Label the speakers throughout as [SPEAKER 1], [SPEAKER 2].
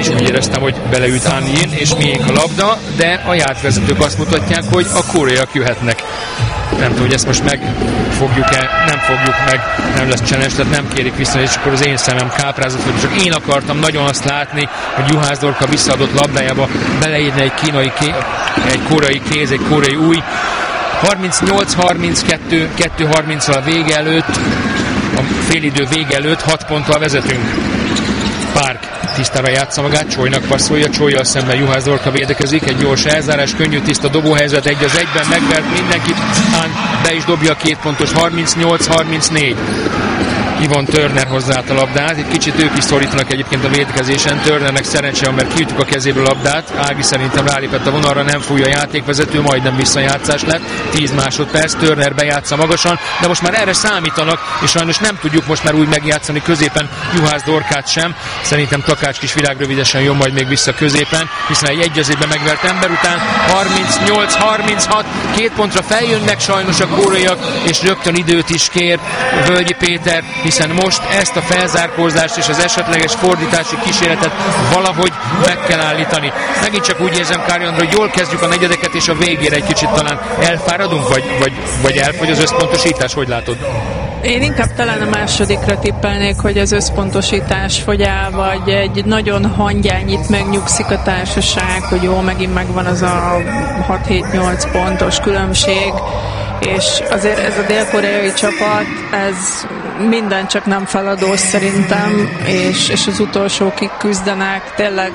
[SPEAKER 1] is úgy éreztem, hogy beleült An Yin, és miénk a labda, de a játékvezetők azt mutatják, hogy a koreaiak jöhetnek. Nem tudom, hogy ezt most megfogjuk-e, nem fogjuk meg, nem lesz challenge, tehát nem kérik vissza, és akkor az én szemem káprázott, hogy csak én akartam nagyon azt látni, hogy Juhász Dorka visszaadott labdájába beleírni egy koreai kéz, egy koreai új. 38-32, 2:30-al a vége előtt, a félidő vége előtt 6 ponttal vezetünk. Park tisztára játsza magát, Csolynak passzolja, Csollyal szemben Juhász Dorka védekezik, egy gyors elzárás, könnyű tiszta dobóhelyzet, 1-1-ben megvert mindenkit, be is dobja a 2 pontos, 38-34. Ivon Turner hozzá a labdát, itt kicsit ők is szorítanak egyébként a védekezésen, Turnernek szerencse, mert kiütjük a kezéből a labdát, Ági szerintem rálépett a vonalra, nem fújja a játékvezető, majdnem visszajátszás lett, 10 másodperc, Turner bejátsza magasan, de most már erre számítanak, és sajnos nem tudjuk most már úgy megjátszani középen Juhász Dorkát sem, szerintem Takács Kisvirág rövidesen jön majd még vissza középen, hiszen egy 1-1-ben megvert ember után 38-36, 2 pontra feljönnek sajnos a koreaiak, és rögtön időt is kér Völgyi Péter, hiszen most ezt a felzárkózást és az esetleges fordítási kísérletet valahogy meg kell állítani. Megint csak úgy érzem, Kári Andra, hogy jól kezdjük a negyedeket, és a végére egy kicsit talán elfáradunk, vagy elfogy az összpontosítás, hogy látod?
[SPEAKER 2] Én inkább talán a másodikra tippelnék, hogy az összpontosítás fogy el, vagy egy nagyon hangyányit megnyugszik a társaság, hogy jó, megint megvan az a 6-7-8 pontos különbség, és azért ez a dél-koreai csapat, ez minden csak nem feladós szerintem, és az utolsókig küzdenek,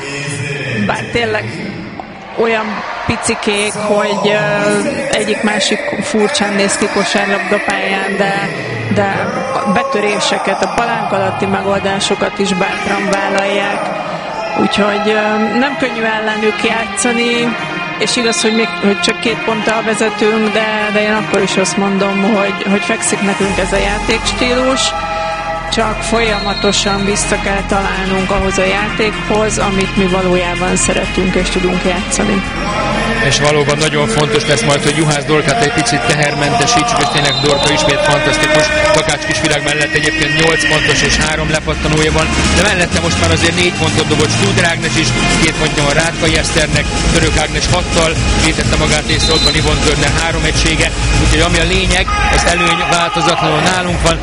[SPEAKER 2] tényleg olyan picikék, hogy egyik-másik furcsán néz ki kosárlabdapályán, de betöréseket, a palánk alatti megoldásokat is bátran vállalják. Úgyhogy nem könnyű ellenük játszani, és igaz, hogy csak 2 ponttal vezetünk, de én akkor is azt mondom, hogy fekszik nekünk ez a játékstílus, csak folyamatosan vissza kell találnunk ahhoz a játékhoz, amit mi valójában szeretünk és tudunk játszani.
[SPEAKER 1] És valóban nagyon fontos lesz majd, hogy Juhász Dorkát egy picit tehermentesítsük, és tényleg Dorka ismét fantasztikus. Takács Kisvirág mellett egyébként 8 pontos és 3 lepattanója van, de mellette most már azért 4 pontot dobott Studer Ágnes is, 2 pontja van Rátkai Eszternek, Török Ágnes 6-tal, vétette magát észre, ott van Ivon Turner 3 egysége, úgyhogy ami a lényeg, ez előny változatlanul nálunk van,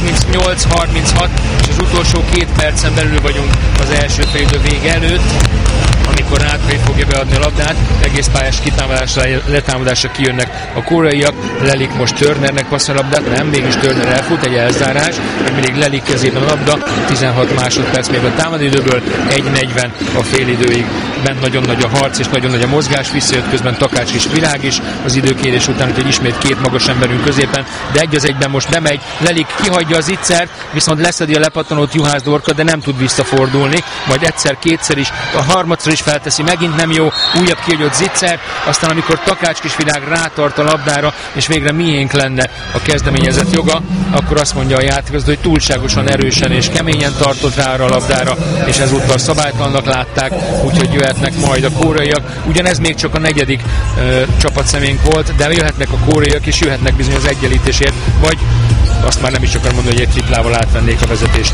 [SPEAKER 1] 38-36, és az utolsó 2 percen belül vagyunk az első félidő vége előtt, amikor Rátkai fogja beadni a labdát, egész pályás kitámadásra, letámadásra kijönnek a koreaiak, Lelik most Turnernek passzol a labdát, nem, mégis Turner elfut, egy elzárás, még mindig Lelik kezében a labda, 16 másodperc még a támadóidőből, 1:40 a félidőig, bent nagyon nagy a harc és nagyon nagy a mozgás, visszajött közben Takács Kisvirág is az időkérés után, úgyhogy ismét 2 magas emberünk középen, de 1-1-ben most bemegy, Lelik kihagyja az ittszert, viszont leszedi a lepattanót Juhász Dorka, de nem tud visszafordulni, majd egyszer-kétszer is, a harmadszor is felteszi, megint nem jó, újabb kihagyott Zicser, aztán amikor Takács Kisvirág rátart a labdára, és végre miénk lenne a kezdeményezett joga, akkor azt mondja a játékvezető, hogy túlságosan erősen és keményen tartott rá a labdára, és ezúttal szabálytalannak látták, úgyhogy jöhetnek majd a koreaiak. Ugyanez még csak a 4. csapatszeménk volt, de jöhetnek a koreaiak, és jöhetnek bizony az egyenlítésért, vagy azt már nem is akarom mondani, hogy egy triplával átvennék a vezetést.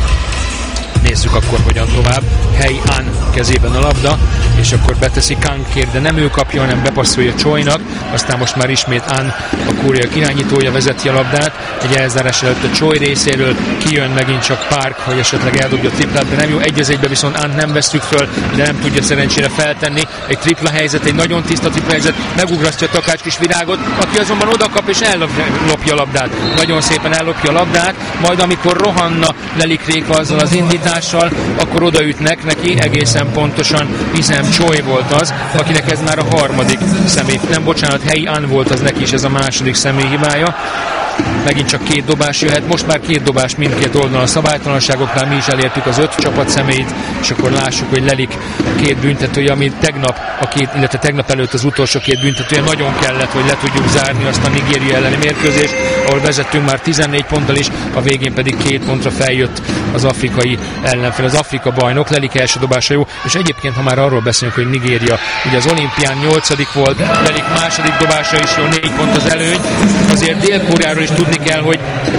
[SPEAKER 1] Nézzük akkor, hogyan tovább. Hei An kezében a labda, és akkor beteszi Kankért, de nem ő kapja, hanem bepasszolja Csolynak, aztán most már ismét An, a koreaiak irányítója vezeti a labdát, egy elzárás előtt a Csoly részéről, kijön megint csak Park, hogy esetleg eldobja a triplát, de nem jó, 1-1-be viszont An nem vesztük föl, de nem tudja szerencsére feltenni, egy tripla helyzet, egy nagyon tiszta tripla helyzet, megugrasztja Takács Kisvirágot, aki azonban odakap és ellopja a labdát, nagyon szépen ellopja a labdát, majd amikor rohanna Lelik Réka azzal az indítással, akkor odaütnek neki, egészen pontosan Izem Csoly volt az, akinek ez már a 3. személy, nem bocsánat, Hei An volt az neki is, ez a 2. személy hibája. Megint csak 2 dobás jöhet, most már 2 dobás mindkét oldalon a szabálytalanságoknál, mi is elértük az 5 csapat személyt, és akkor lássuk, hogy Lelik 2 büntetője, ami illetve tegnap előtt az utolsó 2 büntetője nagyon kellett, hogy le tudjuk zárni azt a Nigéria elleni mérkőzést, ahol vezettünk már 14 ponttal is, a végén pedig 2 pontra feljött az afrikai ellenfél, az Afrika bajnok. Lelik első dobása jó, és egyébként, ha már arról beszélünk, hogy Nigéria ugye az olimpián 8. volt, Lelik 2. dobása is jó, 4 pont az előny, azért Dél-Koreáról is tudni kell, hogy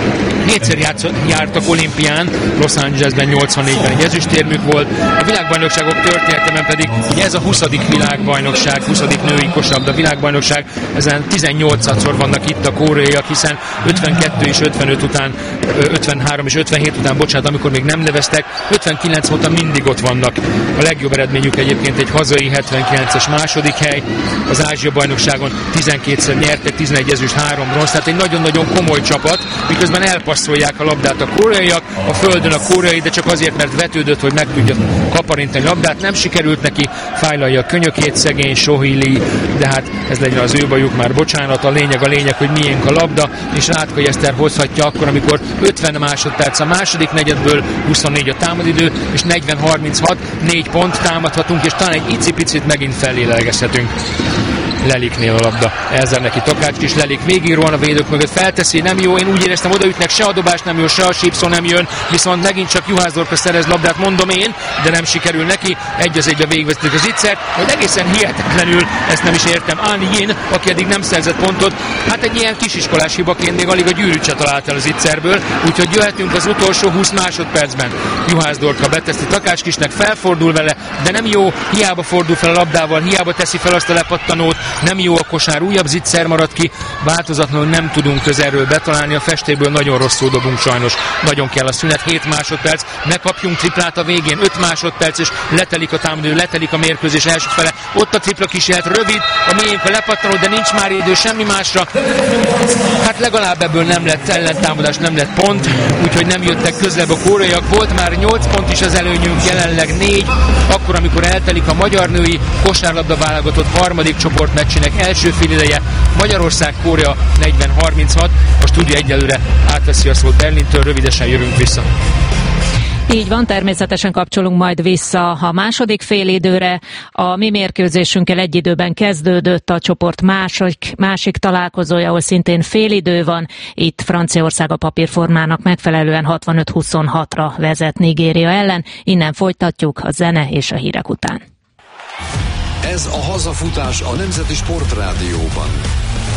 [SPEAKER 1] 4-szer jártak olimpián, Los Angelesben 84-ben egy ezüstérmük volt, a világbajnokságok történetében pedig ugye ez a 20. világbajnokság, 20. női kosarlabda világbajnokság, ezen 18-szor vannak itt a koreaiak, hiszen 52 és 55 után, 53 és 57 után, bocsánat, amikor még nem neveztek, 59 óta mindig ott vannak. A legjobb eredményük egyébként egy hazai 79-es második hely, az Ázsia bajnokságon 12-szer nyertek, 11 ezüst, 3 bronz, tehát egy nagyon-nagyon komoly csapat, miközben elpasszolják a labdát a koreaiak, a földön a koreai, de csak azért, mert vetődött, hogy meg tudja kaparintani a labdát, nem sikerült neki, fájlalja a könyökét szegény Sohili, de hát ez legyen az ő bajuk, már bocsánat, a lényeg, hogy miénk a labda, és Rátkai Eszter hozhatja akkor, amikor 50 másodperc a második negyedből, 24 a támadidő, és 40-36, 4 pont támadhatunk, és talán egy icipicit megint fellélegezhetünk. Leliknél a labda. Ezzel neki Takács is, Lelik végig rohan a védők mögött, felteszi, nem jó, én úgy éreztem, odaütnek, se a dobás nem jó, se a sípszó nem jön, viszont megint csak Juhász Dorka szerez labdát, mondom én, de nem sikerül neki, 1-1-be végigvezetik az Itzert, hogy egészen hihetetlenül, ezt nem is értem, An Yin, aki eddig nem szerzett pontot, hát egy ilyen kisiskolás hibaként még alig a gyűrűt se talált el az Itzerből, úgyhogy jöhetünk az utolsó 20 másodpercben. Juhász Dorka beteszi Takács Kisnek, felfordul vele, de nem jó, hiába fordul fel a labdával, hiába teszi fel azt a lepattanót, nem jó a kosár, újabb Zicser marad ki, változatlanul nem tudunk közelről betalálni, a festéből nagyon rosszul dobunk sajnos, nagyon kell a szünet, 7 másodperc, megkapjunk triplát a végén, 5 másodperc, és letelik a támadó, letelik a mérkőzés első fele, ott a tripla kísérlet, rövid, a miénk a lepattanó, de nincs már idő semmi másra, hát legalább ebből nem lett ellentámadás, nem lett pont, úgyhogy nem jöttek közelebb a koreaiak, volt már 8 pont is az előnyünk, jelenleg 4, akkor, amikor eltelik a magyar női kosárlabda válogatott harmadik csoportmeccsének első félideje, Magyarország-Korea 40-36, a stúdió egyelőre átveszi a szót Berlintől, rövidesen jövünk vissza.
[SPEAKER 3] Így van, természetesen kapcsolunk majd vissza a második félidőre. A mi mérkőzésünkkel egy időben kezdődött a csoport másik találkozója, ahol szintén félidő van. Itt Franciaország a papírformának megfelelően 65-26-ra vezet Nigéria ellen. Innen folytatjuk a zene és a hírek után.
[SPEAKER 4] Ez a hazafutás a Nemzeti Sportrádióban.